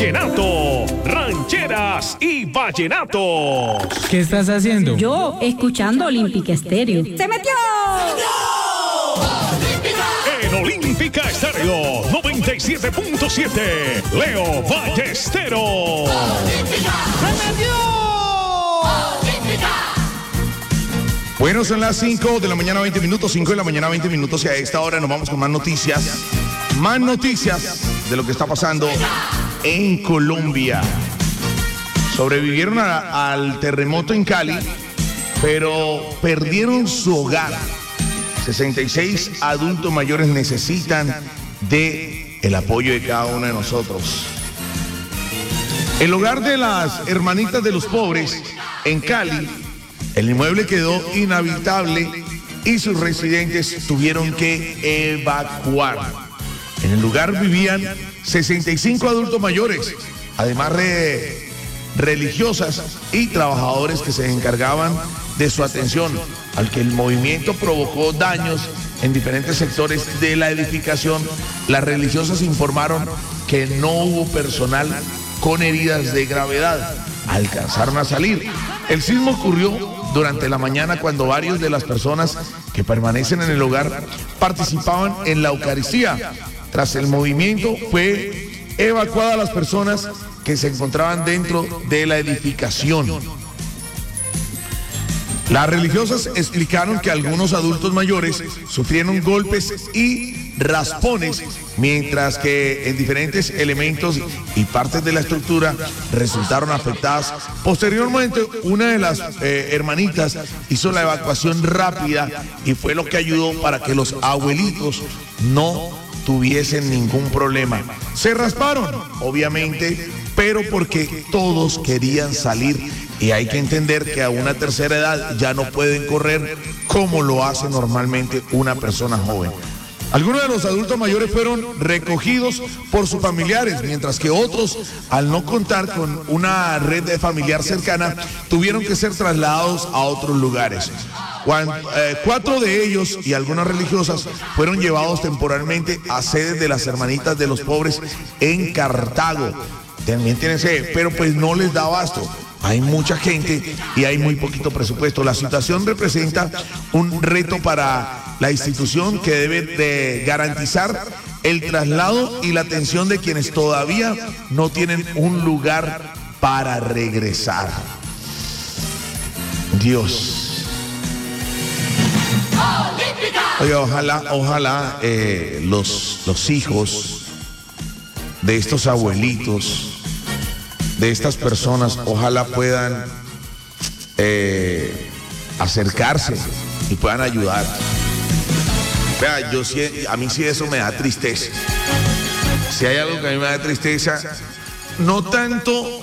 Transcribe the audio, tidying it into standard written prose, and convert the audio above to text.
vallenato, rancheras y vallenatos. ¿Qué estás haciendo? Yo, escuchando Olímpica Estéreo. ¡Se metió! En Olímpica Estéreo 97.7, Leo Ballesteros. ¡Se metió! Bueno, son las 5 de la mañana 20 minutos, 5 de la mañana 20 minutos y a esta hora nos vamos con más noticias de lo que está pasando en Colombia. Sobrevivieron al terremoto en Cali, pero perdieron su hogar. 66 adultos mayores necesitan el apoyo de cada uno de nosotros. El hogar de las hermanitas de los pobres en Cali, el inmueble quedó inhabitable y sus residentes tuvieron que evacuar. En el lugar vivían 65 adultos mayores, además religiosas y trabajadores que se encargaban de su atención, al que el movimiento provocó daños en diferentes sectores de la edificación. Las religiosas informaron que no hubo personal con heridas de gravedad. Alcanzaron a salir. El sismo ocurrió durante la mañana cuando varios de las personas que permanecen en el hogar participaban en la Eucaristía. Tras el movimiento fue evacuadas las personas que se encontraban dentro de la edificación. Las religiosas explicaron que algunos adultos mayores sufrieron golpes y raspones, mientras que en diferentes elementos y partes de la estructura resultaron afectadas. Posteriormente, una de las hermanitas hizo la evacuación rápida y fue lo que ayudó para que los abuelitos no tuviesen ningún problema. Se rasparon, obviamente, pero porque todos querían salir. Y hay que entender que a una tercera edad ya no pueden correr como lo hace normalmente una persona joven. Algunos de los adultos mayores fueron recogidos por sus familiares, mientras que otros, al no contar con una red de familiar cercana, tuvieron que ser trasladados a otros lugares. 4 de ellos y algunas religiosas fueron llevados temporalmente a sedes de las hermanitas de los pobres en Cartago. También tienen sede, pero pues no les da abasto. Hay mucha gente y hay muy poquito presupuesto. La situación representa un reto para la institución que debe de garantizar el traslado y la atención de quienes todavía no tienen un lugar para regresar. Dios. Oye, ojalá los hijos de estos abuelitos, de estas personas, ojalá puedan acercarse y puedan ayudar. Vea, a mí sí eso me da tristeza. Si hay algo que a mí me da tristeza, no tanto